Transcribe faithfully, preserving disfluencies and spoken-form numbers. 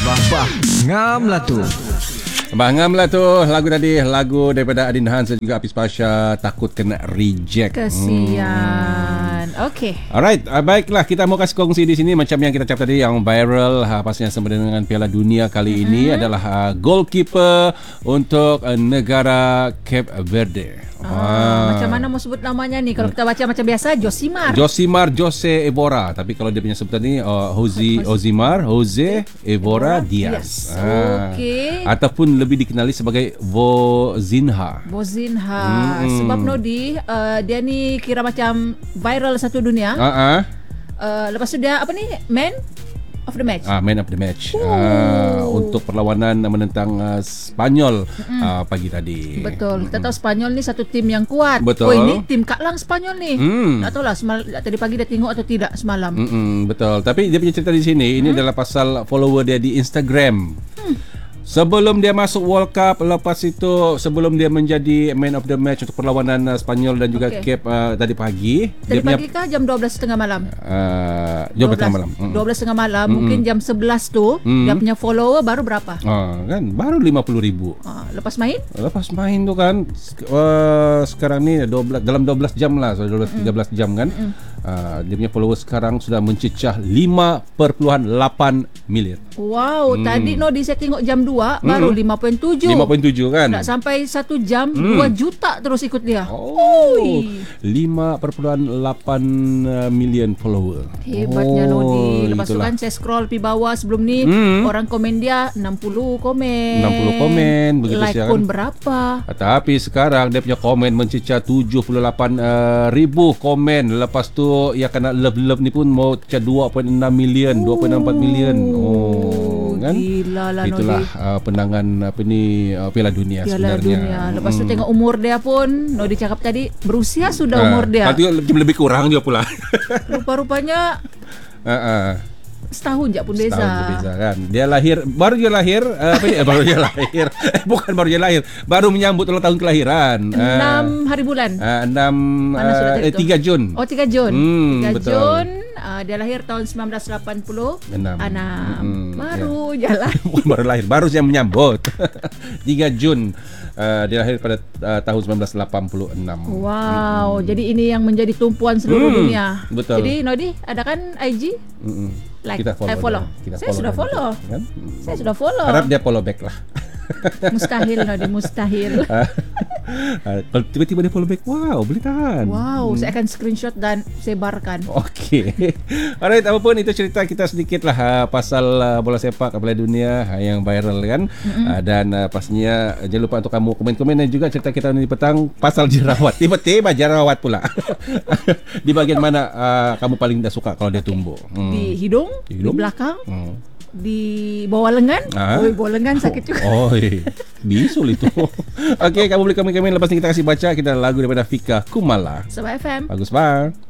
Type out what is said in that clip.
Bah, bah, ngam lah tu. Bangam lah tu lagu tadi, lagu daripada Adin Hans dan juga Apis Pasha, Takut Kena Reject. Kesian. Hmm. Okey. Alright, uh, baiklah, kita mau kasih kongsi di sini macam yang kita cakap tadi, yang viral uh, pastinya sama dengan Piala Dunia kali mm-hmm. ini adalah uh, goalkeeper untuk uh, negara Cape Verde. Ah, ah. Macam mana mau sebut namanya ni? Kalau kita baca macam biasa, Josimar. Josimar Jose Evora. Tapi kalau dia punya sebutan ni uh, Jose Ozimar Jose Evora Diaz. Ah. Okey. Ataupun lebih dikenali sebagai Vozinha. Vozinha. Hmm. Sebab Nodi, uh, dia ni kira macam viral satu dunia. Uh-uh. Uh, lepas tu dia apa ni? Man of the match. Ah, man of the match. Ah, untuk perlawanan menentang uh, Spanyol mm. uh, pagi tadi. Betul. Kita tahu Spanyol ni satu tim yang kuat. Betul. Oh, ini tim Kak Lang Spanyol ni. Mm. Tak tahulah semal- tadi pagi dia tengok atau tidak semalam. Mm-mm, betul. Tapi dia punya cerita di sini, mm. ini adalah pasal follower dia di Instagram. Mm. Sebelum dia masuk World Cup, lepas itu sebelum dia menjadi man of the match untuk perlawanan uh, Spanyol dan juga okay. Cape uh, tadi pagi. Tadi dia punya, pagi kah jam dua belas tiga puluh malam? Uh, dua belas tiga puluh malam. Mm. dua belas tiga puluh malam, mm-hmm. mungkin jam sebelas tu mm. dia punya follower baru berapa? Ah, kan baru lima puluh ribu. Ah, lepas main? Lepas main tu kan uh, sekarang ni dua belas, dalam dua belas jam lah, so dua belas tiga belas jam kan. Mm. Uh, dia punya follower sekarang sudah mencecah lima perpuluhan lapan milion. Wow, hmm. tadi no di saya tengok jam dua hmm. baru lima perpuluhan tujuh. lima perpuluhan tujuh kan. Tak sampai satu jam hmm. dua juta terus ikut dia. Oh. lima perpuluhan lapan milion follower. Hebatnya oh, Nodi. Lepas itulah. tu kan saya scroll pi bawah sebelum ni hmm. orang komen dia enam puluh komen. enam puluh komen begitu like siang. Pun berapa? Tapi sekarang dia punya komen mencecah tujuh puluh lapan ribu komen. Lepas tu ya kena love-love ni pun mau cecah dua perpuluhan enam milion, dua perpuluhan empat milion. Oh, kan? Gila lah, itulah uh, penangan apa ni uh, Piala Dunia Piala sebenarnya. Dunia. Lepas tu hmm. tengok umur dia pun, Nodi cakap tadi berusia sudah uh, umur dia. Tapi lebih, lebih kurang juga pula. Rupa-rupanya uh, uh. setahun je pun beza. Setahun je beza kan. Dia lahir, baru dia lahir, uh, apa ni? baru dia lahir. Eh, bukan baru dia lahir, baru menyambut ulang tahun kelahiran. enam uh, hari bulan. Uh, enam uh, eh, tiga Jun. Oh, tiga Jun. Hmm, tiga betul. Jun. Uh, dia lahir tahun sembilan belas lapan puluh enam. Hmm, baru ya. Jalan. baru lahir, baru saya menyambut. tiga Jun. Uh, dia lahir pada uh, tahun sembilan belas lapan puluh enam. Wow, hmm. jadi ini yang menjadi tumpuan seluruh hmm, dunia. Betul. Jadi Nodi, ada kan I G? Hmm. Like, kita follow. I follow. Kita saya follow sudah follow. Kan? Saya sudah follow. Harap dia follow back lah. Mustahil Nodi, mustahil. Kalau tiba-tiba dia follow back, wow, boleh tahan. Wow, hmm. saya akan screenshot dan sebarkan. Okey. Alright, apapun itu cerita kita sedikit lah uh, pasal uh, bola sepak Piala Dunia uh, yang viral kan. Mm-hmm. Uh, dan uh, pastinya uh, jangan lupa untuk kamu komen-komen dan juga cerita kita nanti petang pasal jerawat. Tiba-tiba jerawat pula. Di bagian mana uh, kamu paling tidak suka kalau dia tumbuh? Hmm. Di hidung, di, hidung? Di belakang. Hmm. Di bawah lengan. Ah? Oh, bawah lengan sakit juga. Oh, bisul itu. Okey, kamu boleh komen-komen lepas ni kita kasih baca kita lagu daripada Fika Kumala. Sebab F M. Bagus, bang.